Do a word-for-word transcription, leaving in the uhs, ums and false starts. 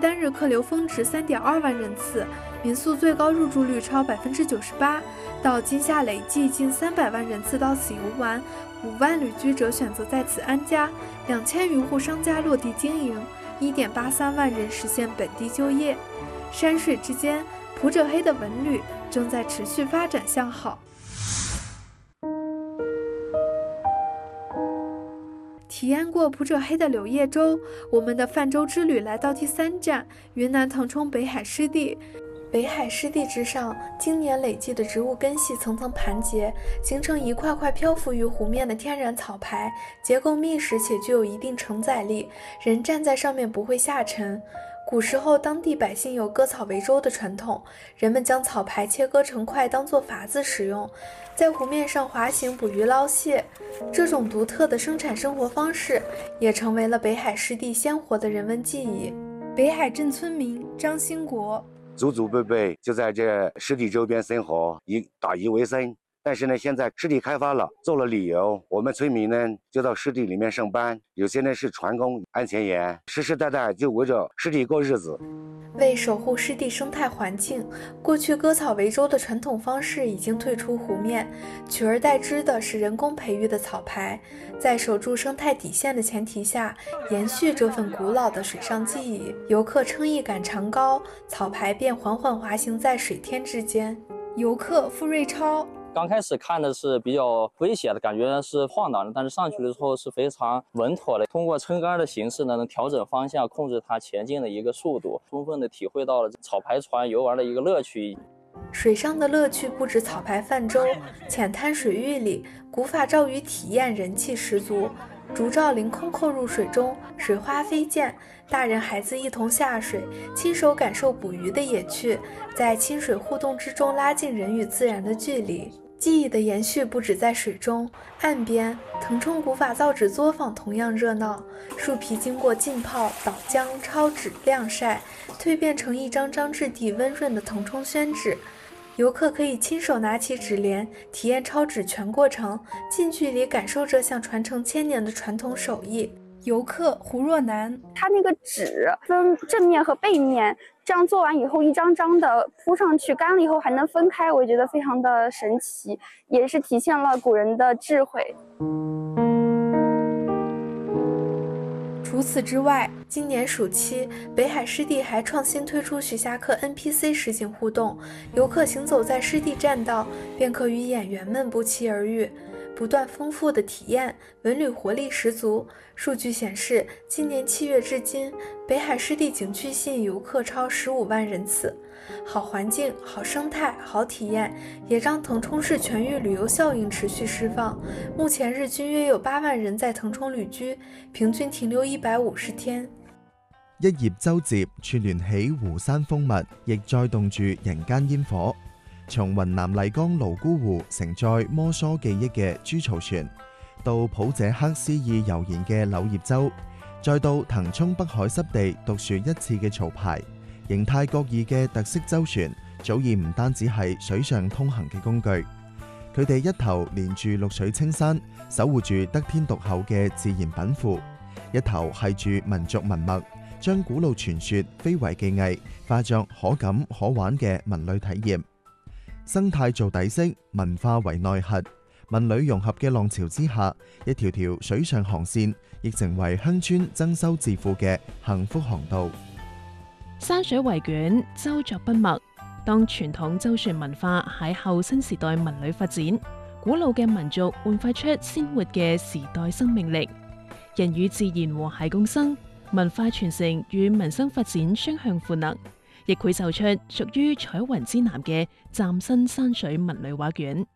单日客流峰值 三点二万人次，民宿最高入住率超 百分之九十八。到今夏累计近三百万人次到此游玩，五万旅居者选择在此安家，两千余户商家落地经营，一点八三万人实现本地就业。山水之间，普者黑的文旅正在持续发展向好。体验过普者黑的柳叶舟，我们的泛舟之旅来到第三站云南腾冲北海湿地。北海湿地之上，经年累积的植物根系层层盘结，形成一块块漂浮于湖面的天然草牌，结构密实且具有一定承载力，人站在上面不会下沉。古时候，当地百姓有割草为舟的传统，人们将草牌切割成块当作筏子使用，在湖面上滑行捕鱼捞蟹。这种独特的生产生活方式，也成为了北海湿地鲜活的人文记忆。北海镇村民张兴国， 祖祖辈辈就在这湿地周边生活，以打鱼为生。但是呢，现在湿地开发了，做了旅游，我们村民呢就到湿地里面上班，有些呢是船工、安全员，世世代代就围着湿地过日子。 为守护湿地生态环境，过去割草为舟的传统方式已经退出湖面，取而代之的是人工培育的草牌，在守住生态底线的前提下，延续这份古老的水上记忆。游客撑一杆长篙，草牌便缓缓滑行在水天之间。游客付瑞超， 刚开始看的是比较危险的，感觉是晃荡的，但是上去了之后是非常稳妥的。通过撑杆的形式呢，能调整方向，控制它前进的一个速度，充分的体会到了草牌船游玩的一个乐趣。 水上的乐趣不止草牌泛舟，浅滩水域里，古法照鱼体验人气十足。竹罩凌空扣入水中，水花飞溅，大人孩子一同下水，亲手感受捕鱼的野趣，在亲水互动之中拉近人与自然的距离。记忆的延续不止在水中，岸边腾冲古法造纸作坊同样热闹。树皮经过浸泡、捣浆、抄纸、晾晒，蜕变成一张张质地温润的腾冲宣纸。游客可以亲手拿起纸帘，体验抄纸全过程，近距离感受这项传承千年的传统手艺。游客胡若楠， 它那个纸分正面和背面，这样做完以后一张张的铺上去，干了以后还能分开，我觉得非常的神奇，也是体现了古人的智慧。 除此之外，今年暑期，北海湿地还创新推出徐霞客 N P C 实景互动，游客行走在湿地栈道，便可与演员们不期而遇。不断丰富的体验，文旅活力十足。数据显示，今年七月至今，北海湿地景区吸引游客超十五万人次。好环境、好生态、好体验，也让腾冲市全域旅游效应持续释放。目前日均約有八萬人在騰衝旅居，平均停留一百五十天。 一葉舟接串聯起湖山風物，亦載動住人間煙火。從雲南麗江瀘沽湖承載摩梭記憶嘅豬槽船，到普者克詩意悠然嘅柳葉舟，再到騰衝北海濕地獨樹一幟嘅潮牌，形態各異嘅特色舟船，早已唔單止係水上通行嘅工具。佢哋一頭連住綠水青山，守護住得天獨厚嘅自然稟賦；一頭係住民族文脈，將古老傳說非遺技藝化作可感可玩嘅文旅體驗。生態做底色，文化為內核，文旅融合嘅浪潮之下，一條條水上航線亦成為鄉村增收致富嘅幸福航道。 山水圍捲，舟作筆墨。當傳統舟船文化邂逅新時代文旅發展，古老嘅民族煥發出鮮活嘅時代生命力。人與自然和諧共生，文化傳承與民生發展雙向賦能，亦繪就出屬於彩雲之南嘅嶄新山水文旅畫卷。